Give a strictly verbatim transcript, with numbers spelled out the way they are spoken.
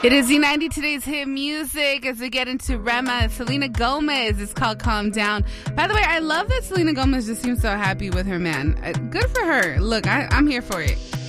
It is Z ninety, today's hit music, as we get into Rema and Selena Gomez. It's called Calm Down. By the way, I love that Selena Gomez just seems so happy with her man. Uh, good for her. Look, I, I'm here for it.